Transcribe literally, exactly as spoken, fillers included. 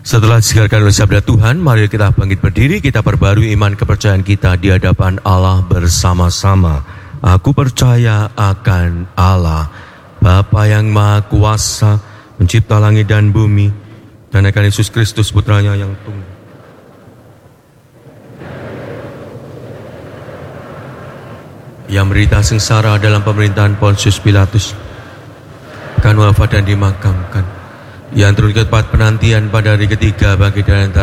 Setelah disigarkan oleh sabda Tuhan, mari kita bangkit berdiri, kita perbarui iman kepercayaan kita di hadapan Allah bersama-sama. Aku percaya akan Allah, Bapa yang Maha Kuasa, pencipta langit dan bumi, dan akan Yesus Kristus putranya yang tunggal, yang menderita sengsara dalam pemerintahan Pontius Pilatus, akan wafat dan dimakamkan, yang turun ke tempat penantian pada hari ketiga bagi dari antara